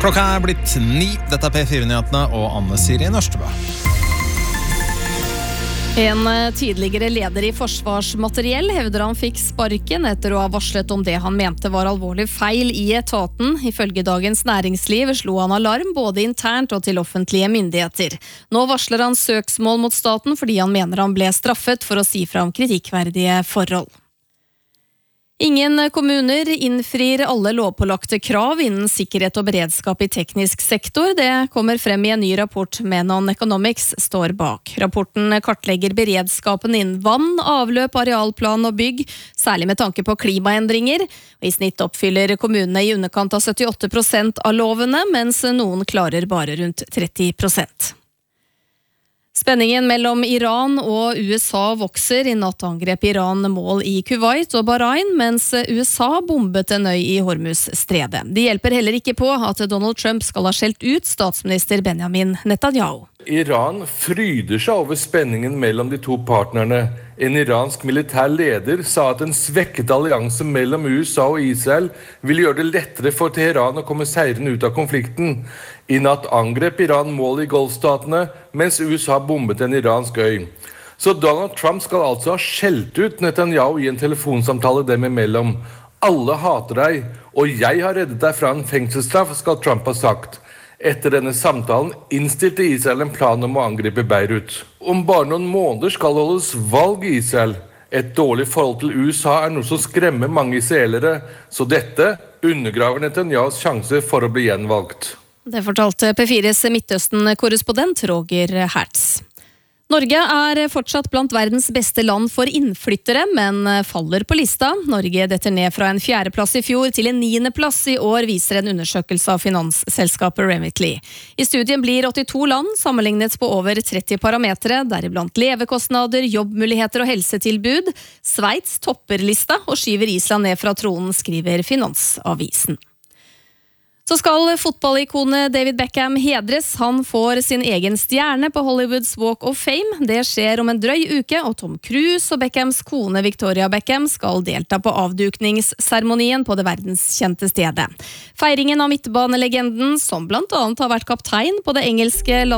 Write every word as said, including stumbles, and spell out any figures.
Klokka er blitt ni. Dette er P fire-nyhetene og Anne Siri Nørstebø. En tidligere leder i Forsvarsmateriell hevder han fikk sparken etter å ha varslet om det han mente var alvorlig feil i etaten. Ifølge Dagens Næringsliv slo han alarm både internt og til offentlige myndigheter. Nå varsler han søksmål mot staten fordi han mener han ble straffet for å si fra om kritikkverdige forhold. Ingen kommuner innfrir alle lovpålagte krav innen sikkerhet og beredskap i teknisk sektor. Det kommer frem i en ny rapport Menon Economics står bak. Rapporten kartlegger beredskapen innen vann, avløp, arealplan og bygg, særlig med tanke på klimaendringer. I snitt oppfyller kommunene i underkant av syttiåtte prosent av lovene, mens noen klarer bare rundt tretti prosent. Spenningen mellom Iran og U S A vokser. I natt angrep Iran mål i Kuwait og Bahrain, mens U S A bombet en øy i Hormuz-stredet. Det hjelper heller ikke på at Donald Trump skal ha skjelt ut statsminister Benjamin Netanyahu. Iran fryder seg over spenningen mellom de to partnerne. En iransk militær leder sa at en svekket allianse mellom U S A og Israel vil gjøre det lettere for Teheran å komme seirende ut av konflikten. I natt angrep Iran mål i Golfstatene, mens U S A bombet en iransk øy. Så Donald Trump skal altså ha skjelt ut Netanyahu i en telefonsamtale dem imellom. Alle hater deg, og jeg har reddet deg fra en fengselsstraff, skal Trump ha sagt. Etter denne samtalen innstilte Israel en plan om å angripe Beirut. Om bare noen måneder skal holdes valg i Israel. Et dårlig forhold til U S A er noe som skremmer mange israelere, så dette undergraver Netanyahus sjanser for å bli gjenvalgt. Det fortalte P fires Midtøsten-korrespondent Roger Hertz. Norge er fortsatt blant verdens beste land for innflyttere, men faller på lista. Norge detter ned fra en fjerdeplass i fjor til en niendeplass i år, viser en undersøkelse av finansselskapet Remitly. I studien blir åttito land sammenlignet på over tretti parametre, deriblant levekostnader, jobbmuligheter og helsetilbud. Sveits topper lista og skyver Island ned fra tronen, skriver Finansavisen. Så skal fotballikonet David Beckham hedres. Han får sin egen stjerne på Hollywoods Walk of Fame. Det skjer om en drøy uke, og Tom Cruise og Beckhams kone Victoria Beckham skal delta på avdukningsseremonien på det verdenskjente stedet. Feiringen av midtbanelegenden, som blant annet har vært kaptein på det engelske